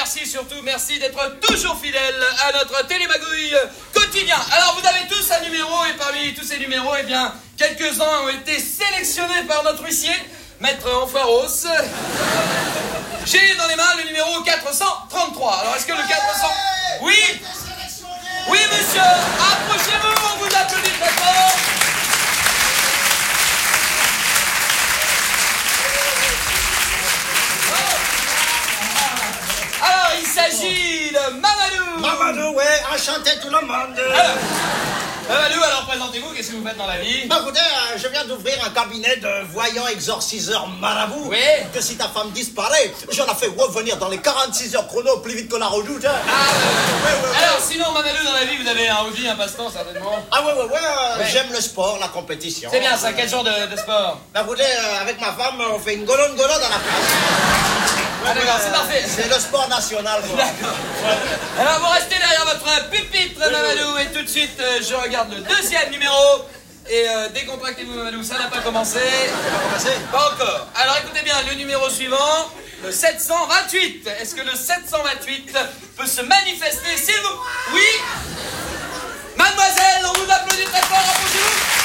merci surtout, merci d'être toujours fidèle à notre télémagouille quotidien. Alors vous avez tous un numéro et parmi tous ces numéros, eh bien, quelques-uns ont été sélectionnés par notre huissier, Maître Enfoiros. J'ai dans les mains le numéro 433. Alors est-ce que le 400... Oui. Oui monsieur, approchez-vous, on vous applaudit très fort. Alors, il s'agit de Mamadou. Mamadou, ouais, enchanté tout le monde. Mamadou, alors présentez-vous, qu'est-ce que vous faites dans la vie? Bah écoutez, je viens d'ouvrir un cabinet de voyants exorciseurs marabout. Oui. Que si ta femme disparaît, j'en ai fait revenir dans les 46 heures chrono plus vite que la redoute. Hein. Ouais. Alors, sinon, Mamadou, dans la vie, vous avez un hobby, un passe-temps, certainement? Ah ouais, j'aime le sport, la compétition. C'est bien ça, quel genre de sport? Bah écoutez, avec ma femme, on fait une golonne dans la place. Ah d'accord, c'est parfait. C'est le sport national, moi. D'accord. Alors vous restez derrière votre pupitre, Mamadou, et tout de suite, je regarde le deuxième numéro. Et décontractez-vous, Mamadou, ça n'a pas commencé. Pas encore. Alors écoutez bien, le numéro suivant, le 728. Est-ce que le 728 peut se manifester, s'il vous... Oui. Mademoiselle, on vous applaudit très fort, approchez-vous.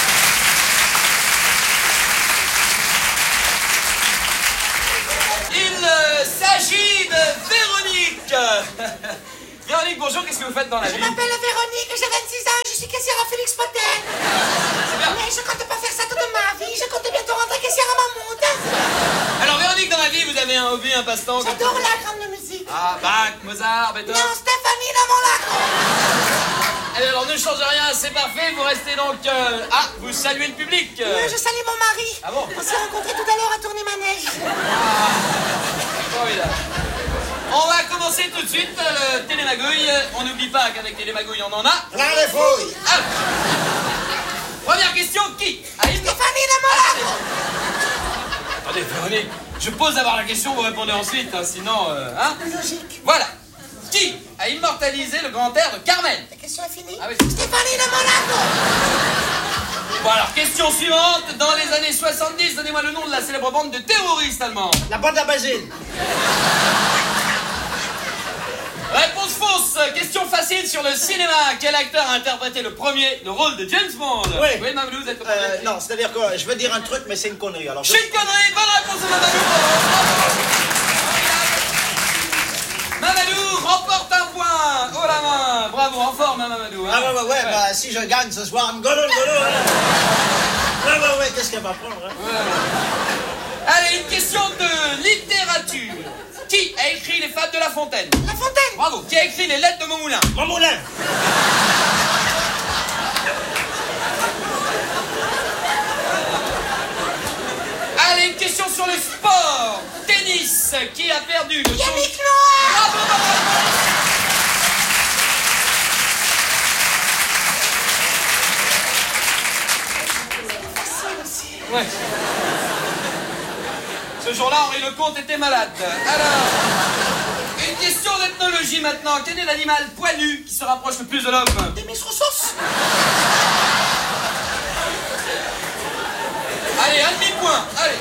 Il s'agit de Véronique. Véronique, bonjour, qu'est-ce que vous faites dans la vie? Je m'appelle Véronique, j'ai 26 ans, je suis caissière à Félix Potel. Mais je compte pas faire ça toute ma vie, je compte bientôt rentrer caissière à Mammouth. Alors Véronique, dans la vie, vous avez un hobby, un passe-temps? J'adore la grande musique. Ah, Bach, Mozart, Beethoven. Non, Stéphanie de Monaco. Alors ne changez rien, c'est parfait, vous restez donc... Ah, vous saluez le public. Je salue mon mari. Ah bon? On s'est rencontrés tout à l'heure à Tournai-Manège. Formidable. On va commencer tout de suite le télémagouille. On n'oublie pas qu'avec télémagouille, on en a... Plein les fouilles. Alors, première question, qui? Stéphanie de Monaco. Attendez, Véronique, je pose d'abord la question, vous répondez ensuite, hein, sinon... hein? Logique. Voilà. Qui a immortalisé le grand air de Carmen? La question est finie. Ah oui. Stéphanie de Monaco. Bon alors, question suivante. Dans les années 70, donnez-moi le nom de la célèbre bande de terroristes allemands. La bande à Basile. Réponse fausse. Question facile sur le cinéma. Quel acteur a interprété le rôle de James Bond? Oui, Mamadou, vous êtes le Non, c'est-à-dire que je veux dire un truc, mais c'est une connerie. Alors, Je suis une connerie. Bonne réponse de Mamadou. Mamadou remporte un point. Oh la main. Bravo, en forme, hein, Mamadou. Hein? Ah ouais, bah si je gagne ce soir, une golonne. Ouais, qu'est-ce qu'elle va prendre, hein? Allez, une question de littérature. Qui a écrit les Fables de La Fontaine? La Fontaine. Bravo. Qui a écrit les Lettres de Montmoulin? Mon moulin. Allez, une question sur le sport. Tennis. Qui a perdu le Yannick Noah. Bravo, Facile aussi. Ouais. Ce jour-là, Henri Lecomte était malade. Alors, une question d'ethnologie maintenant. Quel est l'animal poilu qui se rapproche le plus de l'homme? Des Miss Roussos. Allez, un demi-point. Allez.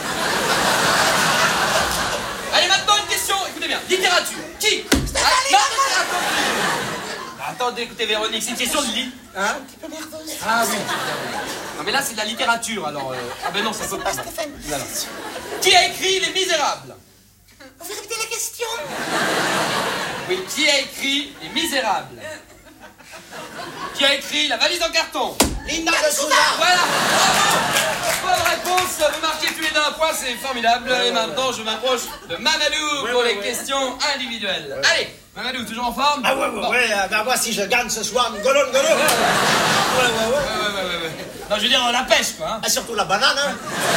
Allez, maintenant une question. Écoutez bien. Littérature. Qui? Stéphanie. Attendez, écoutez, Véronique, c'est une question de Hein? Un petit peu nerveuse. Ah oui. Non, mais là, c'est de la littérature, alors... Ah ben non, ça peut pas. Stéphane. Non, non. Qui a écrit Les Misérables? Vous pouvez répéter la question? Oui, qui a écrit Les Misérables? Qui a écrit La valise en carton? Linda de Souza. Voilà. Bravo. Bonne réponse. Vous marquez tous les deux un point, c'est formidable. Et maintenant, je m'approche de Mamadou pour les questions individuelles. Allez, Mamadou, toujours en forme? Ah ouais, bah moi si je gagne ce soir, une golonne. Ouais. Non, je veux dire la pêche, quoi. Hein. Ah, surtout la banane, hein.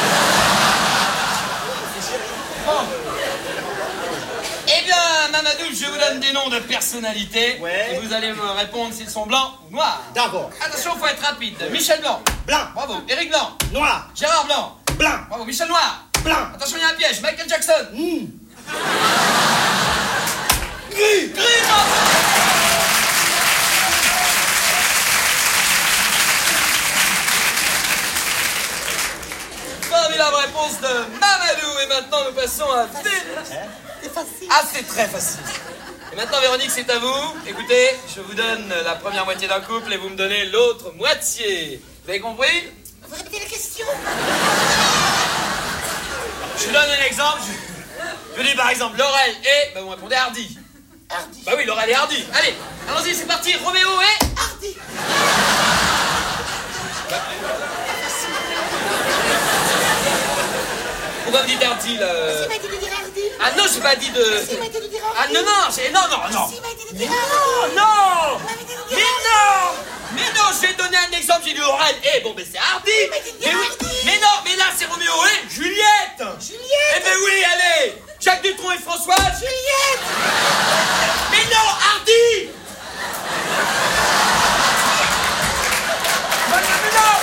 Eh bien, Mamadou, je vous donne des noms de personnalités. Ouais. Et vous allez me répondre s'ils sont blancs ou noirs. D'accord. Attention, faut être rapide. Michel Blanc. Blanc. Bravo. Éric Blanc. Noir. Gérard Blanc. Blanc. Bravo. Michel Noir. Blanc. Attention, il y a un piège. Michael Jackson. Gris. Formidable réponse de Mamadou. Et maintenant, nous passons à... C'est facile. Ah, c'est très facile. Et maintenant, Véronique, c'est à vous. Écoutez, je vous donne la première moitié d'un couple et vous me donnez l'autre moitié. Vous avez compris? Vous répétez la question? Je vous donne un exemple. Je dis par exemple, Laurel et... Bah, vous répondez Hardy. Hardy. Bah oui, Laurel et Hardy. Allez, allons-y, c'est parti. Roméo et... Hardy. Pourquoi vous dites Hardy, là? S'il m'a dit de dire Hardy. Ah non, j'ai pas dit de... S'il m'a dit de dire Ah Hardy. non, non, c'est... Non, non, non. S'il m'a dit de dire Hardy. Non, non. Il m'avait dit de Mais dire non. Mais non, j'ai donné un exemple, j'ai dit Laurel. Eh, bon, ben c'est Hardy. m'a dit de Mais dire oui. Hardy. Mais non, mais là, c'est Roméo et Juliette. Juliette. Eh ben oui, allez. Jacques Dutronc et Françoise. Juliette. Mais non, Hardy. Mais non.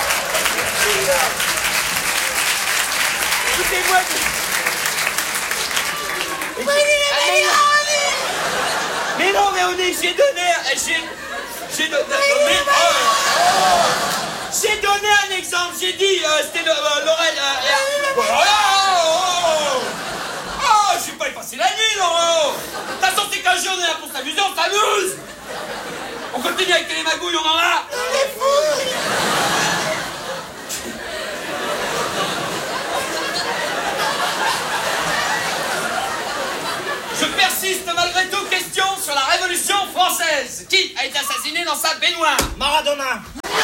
Écoutez-moi. Mais non, Véronique, j'ai donné... J'ai donné... J'ai donné un exemple, j'ai dit, c'était Laurel... Oh, je suis pas y passer la nuit, Laurent. De toute façon, c'est qu'un jour, on est là pour s'amuser, on s'amuse. On continue avec les magouilles, on en a. Je persiste malgré tout. Question sur la Révolution française. Qui a été assassiné dans sa baignoire? Maradona.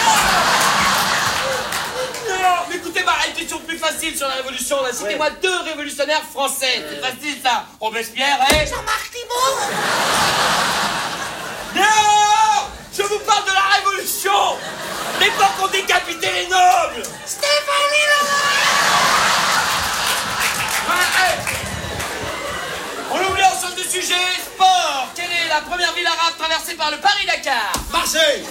Non, mais écoutez, une question plus facile sur la Révolution. Là. Citez-moi deux révolutionnaires français. C'est facile, ça. Robespierre et... Jean-Marc Thibault. Non! Je vous parle de la Révolution! L'époque où on décapitait les nobles! Stéphanie Laurent. On oublie ensemble du sujet. Sport. Quelle est la première ville arabe traversée par le Paris-Dakar? Marseille.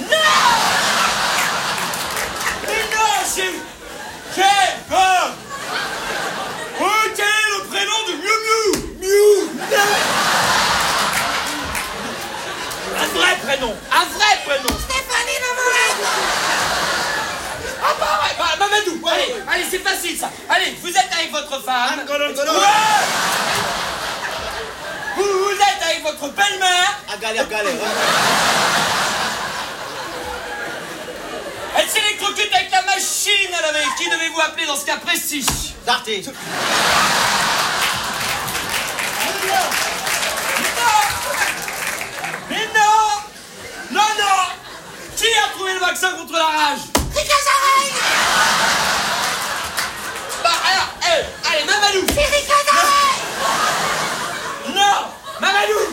Mais non, j'ai peur! Quel est le prénom de Miu Miu? Miu! Un vrai prénom! Un vrai prénom! Stéphanie Laurent. Ah bah ouais, Mamadou! Allez, c'est facile ça! Allez, vous êtes avec votre femme. Golo. Ouais. Vous êtes avec votre belle-mère. À galère. Elle s'électrocute avec la machine à laver. Qui devez-vous appeler dans ce cas précis? Darty. Mais non! Qui a trouvé le vaccin contre la rage? Ricazarel. Bah alors, allez, Mamadou! C'est Ricazarel. Non! Mamadou!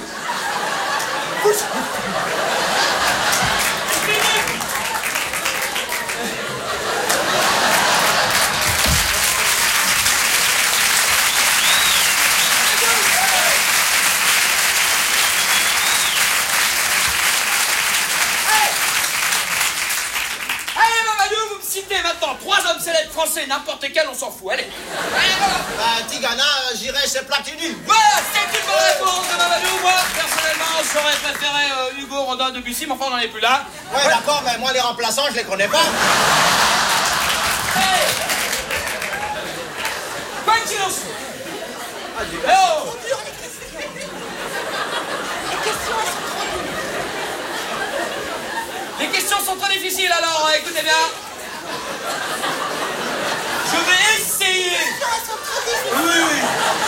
Maintenant, 3 hommes célèbres français, n'importe quel, on s'en fout. Allez, voilà. Tigana, j'irai chez Platini. Voilà, c'est une bonne réponse de Mamadou. Moi, personnellement, j'aurais préféré Hugo, Rodin, Debussy, mais enfin, on n'en est plus là. Ouais, d'accord, mais moi, les remplaçants, je les connais pas. Hey. Quoi qu'il en soit. Oh. Les questions sont trop difficiles, alors écoutez bien. Je vais essayer. Oui.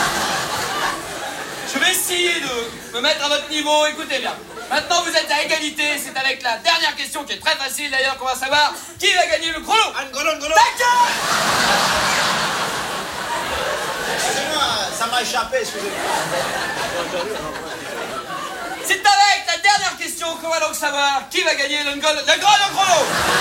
Je vais essayer de me mettre à votre niveau. Écoutez bien. Maintenant, vous êtes à égalité. C'est avec la dernière question qui est très facile d'ailleurs qu'on va savoir qui va gagner le chrono. Golo. D'accord. Excusez-moi, ça m'a échappé, excusez-moi. C'est avec la dernière question qu'on va donc savoir qui va gagner le chrono.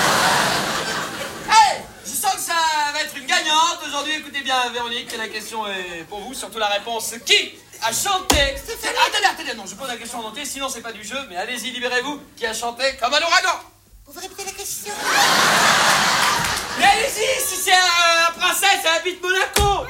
Hey, je sens que ça va être une gagnante aujourd'hui. Écoutez bien, Véronique, la question est pour vous, surtout la réponse. Qui a chanté... Attendez, non, je pose la question en entier, sinon c'est pas du jeu, mais allez-y, libérez-vous. Qui a chanté comme un ouragan? Vous répétez la question? Mais allez-y, si c'est la princesse, elle habite Monaco.